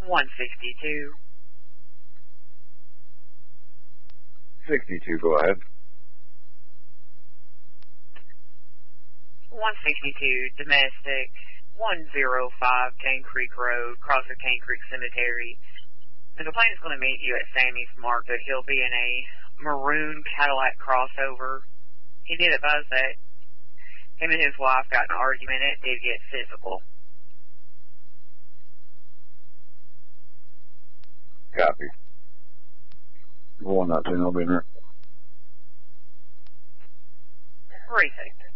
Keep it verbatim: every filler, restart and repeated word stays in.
one sixty-two. sixty-two, go ahead. one sixty-two, domestic, one oh five Cane Creek Road, across the Cane Creek Cemetery. The complainant's going to meet you at Sammy's Market. He'll be in a maroon Cadillac crossover. He did advise that him and his wife got in an argument. It did get physical. Copy. One not saying I'll be in there. Three seconds.